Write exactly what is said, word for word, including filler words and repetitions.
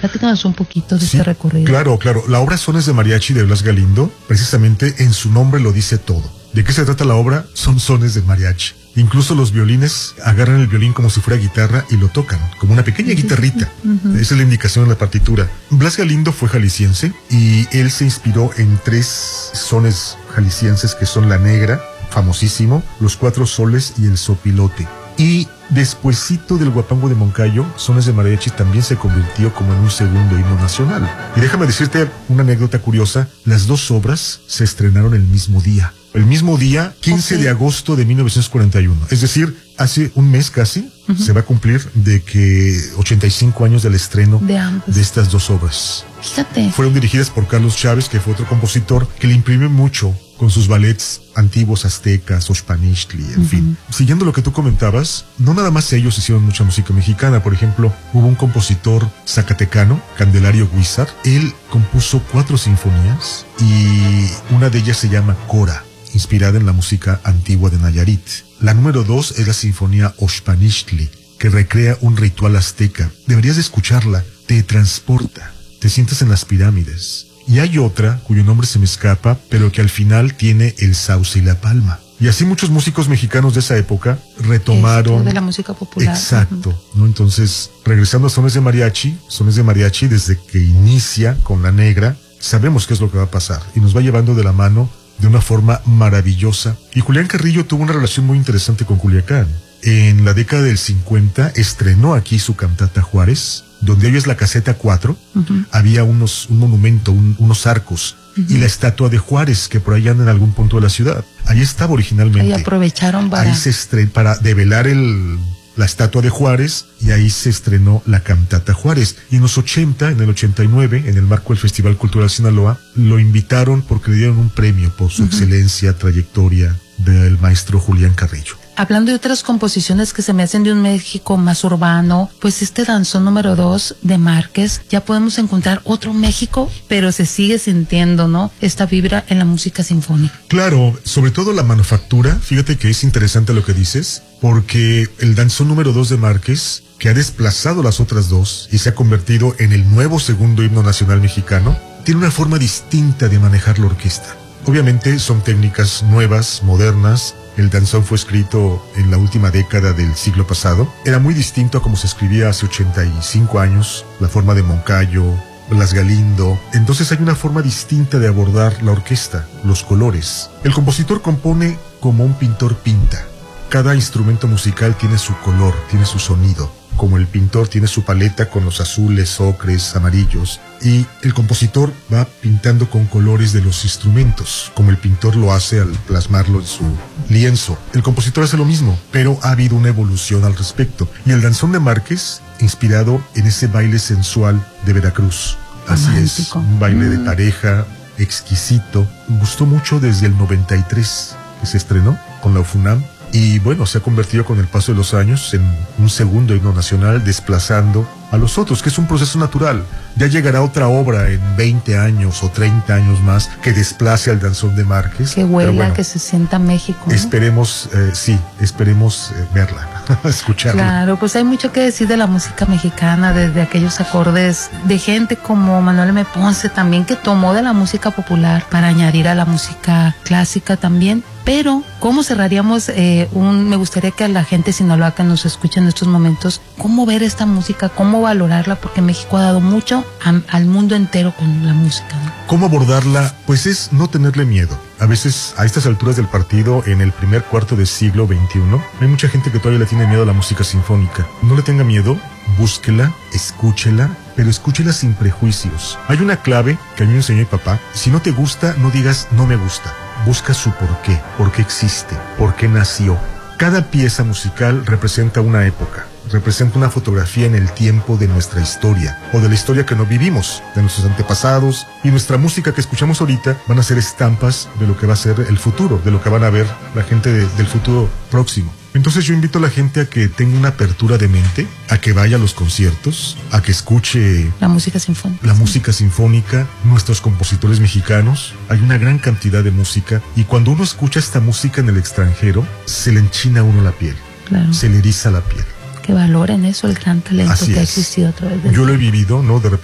Platícanos un poquito de Sí, este recorrido. Claro, claro. La obra Sones de Mariachi de Blas Galindo, precisamente en su nombre lo dice todo. ¿De qué se trata la obra? Son sones de mariachi. Incluso los violines agarran el violín como si fuera guitarra y lo tocan, como una pequeña guitarrita. Uh-huh. Esa es la indicación en la partitura. Blas Galindo fue jalisciense y él se inspiró en tres sones jaliscienses que son La Negra, famosísimo, Los Cuatro Soles y El Sopilote. Y despuesito del Guapango de Moncayo, Sones de Mariachi también se convirtió como en un segundo himno nacional. Y déjame decirte una anécdota curiosa, las dos obras se estrenaron el mismo día. El mismo día, quince de agosto de mil novecientos cuarenta y uno. Es decir, hace un mes casi, uh-huh. se va a cumplir de que ochenta y cinco años del estreno de, de estas dos obras. Fíjate. Fueron dirigidas por Carlos Chávez, que fue otro compositor que le imprimió mucho con sus ballets antiguos aztecas, Oxpanixtli, en uh-huh. fin. Siguiendo lo que tú comentabas, no nada más ellos hicieron mucha música mexicana. Por ejemplo, hubo un compositor zacatecano, Candelario Guizar. Él compuso cuatro sinfonías y una de ellas se llama Cora, inspirada en la música antigua de Nayarit. La número dos es la sinfonía Oxpanixtli, que recrea un ritual azteca. Deberías de escucharla, te transporta, te sientes en las pirámides. Y hay otra, cuyo nombre se me escapa, pero que al final tiene el sauce y la palma. Y así muchos músicos mexicanos de esa época retomaron... Esto de la música popular. Exacto, uh-huh. ¿no? Entonces, regresando a Sones de Mariachi, Sones de Mariachi desde que inicia con La Negra, sabemos qué es lo que va a pasar y nos va llevando de la mano de una forma maravillosa. Y Julián Carrillo tuvo una relación muy interesante con Culiacán. En la década del cincuenta estrenó aquí su cantata Juárez, donde hoy es la caseta cuatro, uh-huh. había unos, un monumento, un, unos arcos, uh-huh. y la estatua de Juárez, que por allá anda en algún punto de la ciudad. Ahí estaba originalmente. Ahí aprovecharon para... Ahí se estrenó para develar el... la estatua de Juárez, y ahí se estrenó la cantata Juárez. Y en los ochenta, en el ochenta y nueve, en el marco del Festival Cultural Sinaloa, lo invitaron porque le dieron un premio por su uh-huh. excelencia, trayectoria del maestro Julián Carrillo. Hablando de otras composiciones que se me hacen de un México más urbano, pues este danzón número dos de Márquez, ya podemos encontrar otro México, pero se sigue sintiendo, ¿no?, esta vibra en la música sinfónica. Claro, sobre todo la manufactura. Fíjate que es interesante lo que dices, porque el danzón número dos de Márquez, que ha desplazado las otras dos y se ha convertido en el nuevo segundo himno nacional mexicano, tiene una forma distinta de manejar la orquesta. Obviamente son técnicas nuevas, modernas. El danzón fue escrito en la última década del siglo pasado. Era muy distinto a como se escribía hace ochenta y cinco años, la forma de Moncayo, Blas Galindo. Entonces hay una forma distinta de abordar la orquesta, los colores. El compositor compone como un pintor pinta. Cada instrumento musical tiene su color, tiene su sonido. Como el pintor tiene su paleta con los azules, ocres, amarillos, y el compositor va pintando con colores de los instrumentos, como el pintor lo hace al plasmarlo en su lienzo. El compositor hace lo mismo, pero ha habido una evolución al respecto. Y el danzón de Márquez, inspirado en ese baile sensual de Veracruz. Así romántico. Es, un baile mm. de pareja, exquisito. Gustó mucho desde el noventa y tres, que se estrenó con la UFUNAM. Y bueno, se ha convertido con el paso de los años en un segundo himno nacional, desplazando a los otros, que es un proceso natural. Ya llegará otra obra en veinte años o treinta años más que desplace al danzón de Márquez. Que huela, bueno, que se sienta México, ¿no? Esperemos, eh, sí, esperemos eh, verla, escucharla. Claro, pues hay mucho que decir de la música mexicana, desde aquellos acordes de gente como Manuel M. Ponce también, que tomó de la música popular para añadir a la música clásica también. Pero, ¿cómo cerraríamos eh, un... Me gustaría que a la gente sinaloa que nos escucha en estos momentos, cómo ver esta música, cómo valorarla, porque México ha dado mucho a, al mundo entero con la música, ¿no? ¿Cómo abordarla? Pues es no tenerle miedo. A veces, a estas alturas del partido, en el primer cuarto del siglo veintiuno, hay mucha gente que todavía le tiene miedo a la música sinfónica. No le tenga miedo, búsquela, escúchela, pero escúchela sin prejuicios. Hay una clave que a mí me enseñó mi papá. Si no te gusta, no digas no me gusta. Busca su porqué, por qué existe, por qué nació. Cada pieza musical representa una época, representa una fotografía en el tiempo de nuestra historia, o de la historia que no vivimos, de nuestros antepasados, y nuestra música que escuchamos ahorita van a ser estampas de lo que va a ser el futuro, de lo que van a ver la gente de, del futuro próximo. Entonces yo invito a la gente a que tenga una apertura de mente, a que vaya a los conciertos, a que escuche la música sinfónica. La música sinfónica, nuestros compositores mexicanos. Hay una gran cantidad de música, y cuando uno escucha esta música en el extranjero, se le enchina a uno la piel, claro. Se le eriza la piel. Que valoren eso, el gran talento Así que es. ha existido a través de Yo lo he vivido, ¿no? De repente